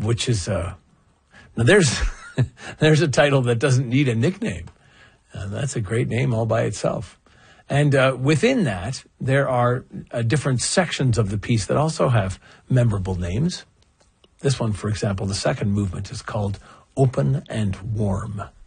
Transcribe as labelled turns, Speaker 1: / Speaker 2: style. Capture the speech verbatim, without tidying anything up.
Speaker 1: which is, uh, now there's, there's a title that doesn't need a nickname. Uh, that's a great name all by itself. And uh, within that, there are uh, different sections of the piece that also have memorable names. This one, for example, the second movement is called Open and Warm.